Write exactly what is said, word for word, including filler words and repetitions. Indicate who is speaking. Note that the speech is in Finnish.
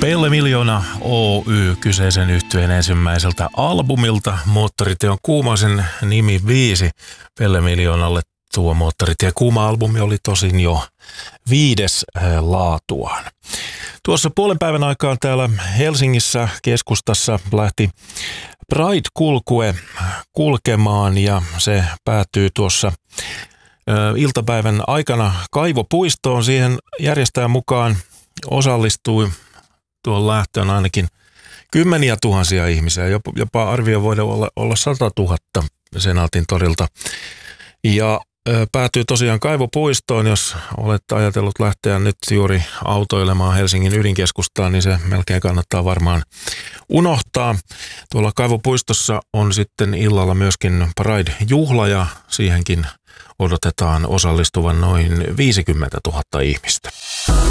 Speaker 1: Pelle Miljoona Oy kyseisen yhtyeen ensimmäiseltä albumilta. Moottoritie on kuuma, sen nimi viisi. Pelle Miljoonalle tuo Moottoritie kuuma albumi oli tosin jo viides laatuaan. Tuossa puolen päivän aikaan täällä Helsingissä keskustassa lähti Pride-kulkue kulkemaan ja se päätyy tuossa iltapäivän aikana Kaivopuistoon. Siihen järjestäjän mukaan osallistui tuon lähtöön ainakin kymmeniä tuhansia ihmisiä, jopa, jopa arvio voidaan olla, olla satatuhatta Senaatin torilta. Ja ö, päätyy tosiaan Kaivopuistoon, jos olet ajatellut lähteä nyt juuri autoilemaan Helsingin ydinkeskustaan, niin se melkein kannattaa varmaan unohtaa. Tuolla Kaivopuistossa on sitten illalla myöskin Pride-juhla ja siihenkin odotetaan osallistuvan noin viisikymmentätuhatta ihmistä.